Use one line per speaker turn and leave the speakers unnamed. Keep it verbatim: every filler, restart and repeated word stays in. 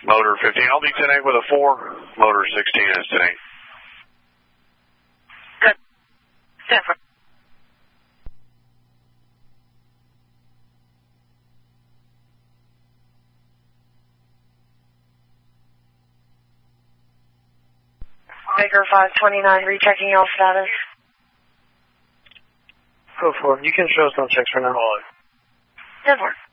Motor fifteen, I'll be ten eight with a four. Motor sixteen is ten eight.
Good. Stanford. Baker five twenty-nine, rechecking y'all status.
Go for it. You can show us no checks for now.
Denver.